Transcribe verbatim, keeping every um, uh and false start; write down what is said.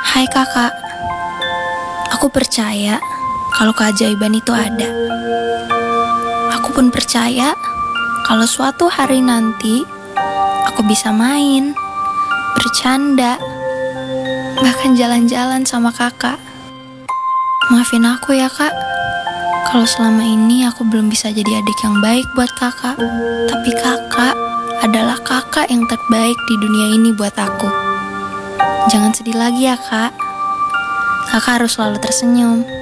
Hai kakak, aku percaya kalau keajaiban itu ada. Aku pun percaya kalau suatu hari nanti aku bisa main, bercanda, bahkan jalan-jalan sama kakak. Maafin aku ya kak, kalau selama ini aku belum bisa jadi adik yang baik buat kakak. Tapi kakak adalah kakak yang terbaik di dunia ini buat aku. Jangan sedih lagi ya kak. Kakak harus selalu tersenyum.